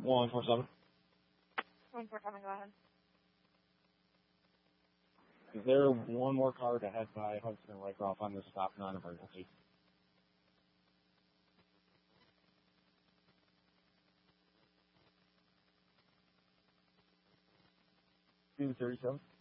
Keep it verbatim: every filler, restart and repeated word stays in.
one four seven. one four seven, go ahead. Is there one more car to head by Hudson and Wyckoff on the stop non-emergency? two thirty-seven.